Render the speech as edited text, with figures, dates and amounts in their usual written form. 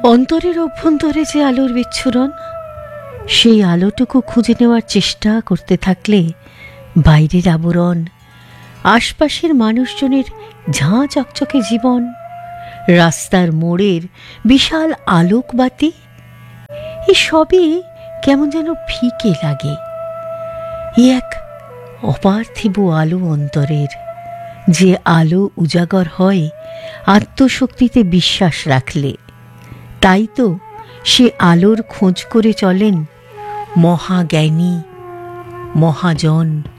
অন্তরের অভ্যন্তরে যে আলোর বিচ্ছুরণ, সেই আলোটুকু খুঁজে নেওয়ার চেষ্টা করতে থাকলে বাইরের আবরণ, আশপাশের মানুষজনের ঝাঁ চকচকে জীবন, রাস্তার মোড়ের বিশাল আলোকবাতি, এসবই কেমন যেন ফিকে লাগে। এক অপার্থিব আলো অন্তরের, যে আলো উজাগর হয় আত্মশক্তিতে বিশ্বাস রাখলে। তাই তো সে আলোর খোঁজ করে চলেন মহাজ্ঞানী, মহাজন,